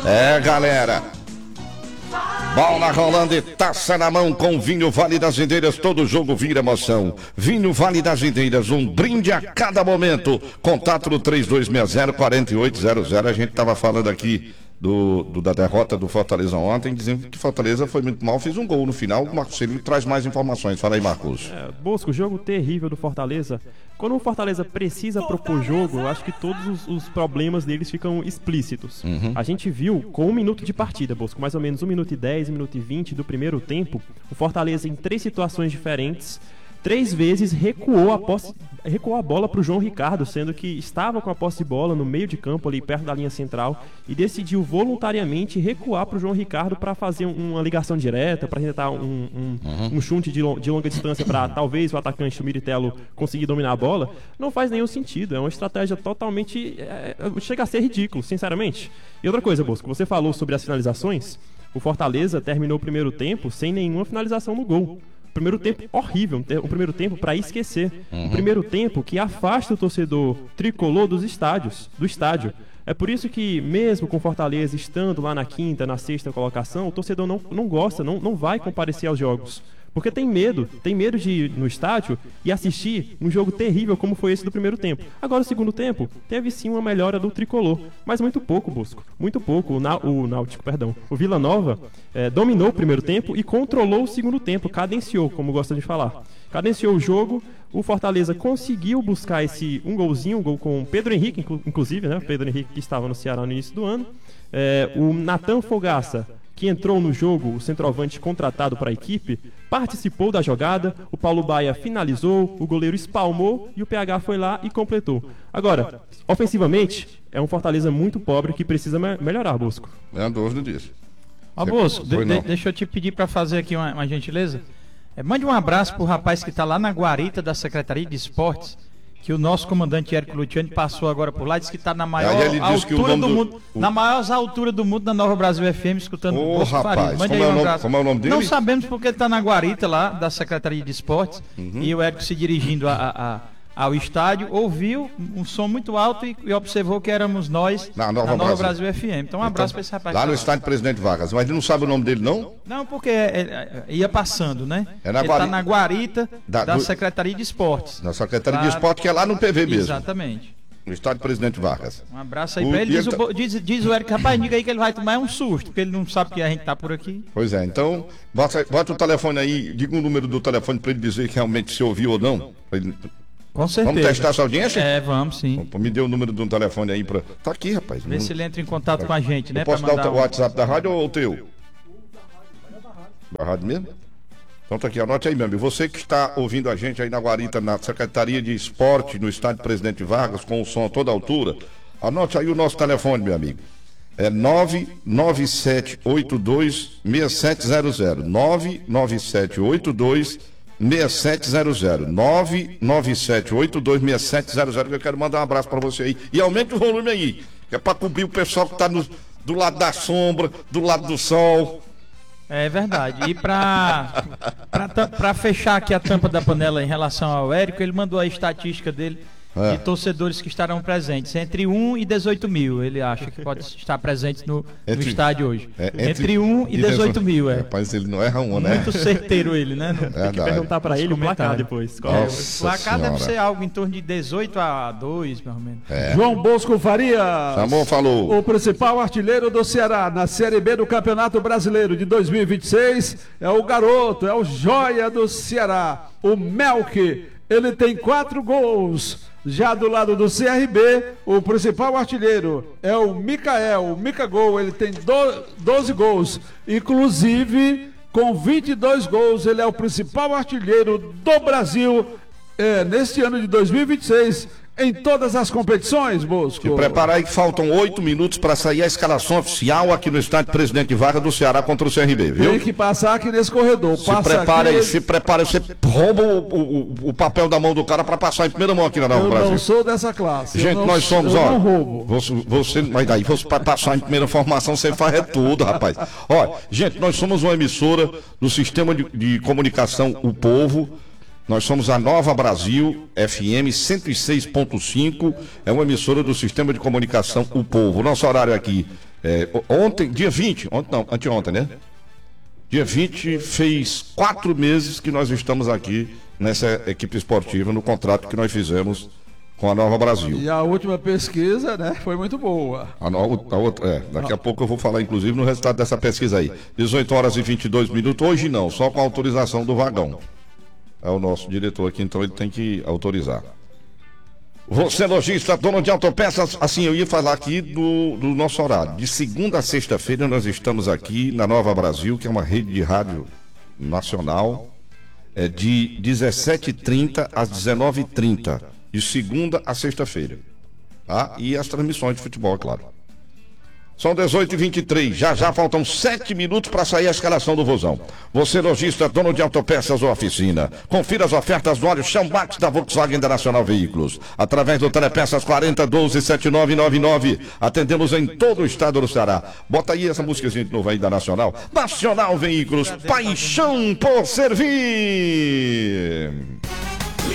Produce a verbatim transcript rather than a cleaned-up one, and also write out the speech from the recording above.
É, galera. Bola rolando e taça na mão com vinho Vale das Indeiras. Todo jogo vira emoção. Vinho Vale das Indeiras, um brinde a cada momento. Contato no três dois seis zero, quatro oito zero zero. A gente estava falando aqui do, do, da derrota do Fortaleza ontem, dizendo que Fortaleza foi muito mal, fez um gol no final. O Marcos Silvio traz mais informações. Fala aí, Marcos. É, Bosco, jogo terrível do Fortaleza. Quando o Fortaleza precisa propor jogo, eu acho que todos os, os problemas deles ficam explícitos. Uhum. A gente viu com um minuto de partida, Bosco, mais ou menos um minuto e dez, um minuto e vinte do primeiro tempo, o Fortaleza em três situações diferentes, três vezes recuou a, posse, recuou a bola para o João Ricardo, sendo que estava com a posse de bola no meio de campo, ali perto da linha central, e decidiu voluntariamente recuar para o João Ricardo para fazer uma ligação direta, para tentar um, um, uhum. um chute de, de longa distância para talvez o atacante, o Miritelo, conseguir dominar a bola. Não faz nenhum sentido, é uma estratégia totalmente... É, chega a ser ridículo, sinceramente. E outra coisa, Bosco, você falou sobre as finalizações. O Fortaleza terminou o primeiro tempo sem nenhuma finalização no gol. Primeiro tempo horrível, o primeiro tempo para esquecer. Uhum. O primeiro tempo que afasta o torcedor tricolor dos estádios, do estádio. É por isso que, mesmo com Fortaleza estando lá na quinta, na sexta colocação, o torcedor não, não gosta, não, não vai comparecer aos jogos. Porque tem medo, tem medo de ir no estádio e assistir um jogo terrível como foi esse do primeiro tempo. Agora, o segundo tempo, teve sim uma melhora do tricolor, mas muito pouco, Bosco. Muito pouco. O, Na, o Náutico, perdão. O Vila Nova é, dominou o primeiro tempo e controlou o segundo tempo, cadenciou, como gosta de falar. Cadenciou o jogo, o Fortaleza conseguiu buscar esse um golzinho, um gol com o Pedro Henrique, inclusive, né? O Pedro Henrique que estava no Ceará no início do ano. É, o Natan Fogaça, que entrou no jogo, o centroavante contratado para a equipe, participou da jogada, o Paulo Baia finalizou, o goleiro espalmou e o P H foi lá e completou. Agora, ofensivamente, é um Fortaleza muito pobre que precisa me- melhorar, Bosco. Não há dúvida disso. Ó, Bosco, de- de- deixa eu te pedir para fazer aqui uma, uma gentileza. É, mande um abraço pro rapaz que está lá na guarita da Secretaria de Esportes, que o nosso comandante Érico Luciani passou agora por lá, disse que está na maior altura do mundo, do... na maior altura do mundo, na Nova Brasil F M, escutando o Bosco Faria. Mande aí um abraço. Como é o nome dele? Não sabemos porque ele está na guarita lá da Secretaria de Esportes, uhum. E o Érico se dirigindo a, a, a, ao estádio, ouviu um som muito alto e, e observou que éramos nós na Nova, na Nova Brasil. Brasil F M. Então um abraço então, para esse rapaz. Lá no estádio Presidente Vargas, mas ele não sabe o nome dele, não? Não, porque é, é, ia passando, né? É na ele está na guarita da, da do... Secretaria de Esportes. Na Secretaria lá... de Esportes, que é lá no P V mesmo. Exatamente. No estádio Presidente Vargas. Um abraço aí o... para ele. Diz, ele o... diz, diz o Érico, rapaz, diga aí que ele vai tomar um susto, porque ele não sabe que a gente está por aqui. Pois é, então, bota, bota o telefone aí, diga o número do telefone para ele dizer que realmente se ouviu ou não. Ele... Com certeza. Vamos testar essa audiência? É, vamos sim. Me dê o número de um telefone aí para. Tá aqui, rapaz. Vê se ele entra em contato tá. com a gente, né? Eu posso dar o um... WhatsApp da rádio ou o teu? Da rádio mesmo? Então tá aqui, anote aí, meu amigo. Você que está ouvindo a gente aí na guarita, na Secretaria de Esporte, no estádio Presidente Vargas, com o som a toda altura, anote aí o nosso telefone, meu amigo. É nove nove sete oito dois seis sete zero zero. nove nove sete oito dois seis sete zero zero. nove nove sete oito dois seis sete zero zero. Eu quero mandar um abraço para você aí. E aumente o volume aí, que é para cobrir o pessoal que está do lado da sombra, do lado do sol. É verdade. E para para fechar aqui a tampa da panela em relação ao Érico, ele mandou a estatística dele é. de torcedores que estarão presentes. Entre um e dezoito mil, ele acha que pode estar presente no, entre, no estádio hoje. É, entre, entre um e dezoito mil, é. Rapaz, ele não erra um, né? Muito certeiro ele, né? Não... Tem que perguntar para ele o placar depois. Nossa, o placar deve ser algo em torno de dezoito a dois, mais ou menos. É. João Bosco Faria. Chamou, falou. O principal artilheiro do Ceará na Série B do Campeonato Brasileiro de dois mil e vinte e seis é o garoto, é o joia do Ceará, o Melk. Ele tem quatro gols. Já do lado do C R B, o principal artilheiro é o Micael, o Mica Gol, ele tem doze gols, inclusive com vinte e dois gols, ele é o principal artilheiro do Brasil é, neste ano de dois mil e vinte e seis, em todas as competições, Bosco. Se prepara aí que faltam oito minutos para sair a escalação oficial aqui no estádio Presidente Vargas do Ceará contra o C R B, viu? Tem que passar aqui nesse corredor. Se Passa prepara aqui, aí, se prepara, você rouba o, o, o papel da mão do cara para passar em primeira mão aqui na Nova Brasil. Eu não sou dessa classe. Gente, não, nós somos, eu ó. Não roubo. Você, você, mas daí, você para passar em primeira formação, você faz é tudo, rapaz. Ó, gente, nós somos uma emissora do sistema de, de comunicação O Povo. Nós somos a Nova Brasil F M cento e seis ponto cinco, é uma emissora do sistema de comunicação O Povo. Nosso horário aqui É, ontem, dia vinte, ontem não, anteontem, né? Dia vinte fez quatro meses que nós estamos aqui nessa equipe esportiva, no contrato que nós fizemos com a Nova Brasil. E a última pesquisa, né, foi muito boa. A, no, a outra, é, daqui a pouco eu vou falar, inclusive, no resultado dessa pesquisa aí. dezoito horas e vinte e dois minutos, hoje não, só com a autorização do Vagão. É o nosso diretor aqui, então ele tem que autorizar. Você, lojista, dono de autopeças, assim, eu ia falar aqui do, do nosso horário. De segunda a sexta-feira nós estamos aqui na Nova Brasil, que é uma rede de rádio nacional, é de dezessete e trinta às dezenove e trinta, de segunda a sexta-feira. Tá? E as transmissões de futebol, é claro. São dezoito e vinte e três, já já faltam sete minutos para sair a escalação do Vozão. Você, lojista, dono de autopeças ou oficina, confira as ofertas do óleo Chão Max da Volkswagen da Nacional Veículos. Através do Telepeças quarenta, doze, setenta e nove noventa e nove. Atendemos em todo o estado do Ceará. Bota aí essa músicazinha de novo aí da Nacional. Nacional Veículos, paixão por servir.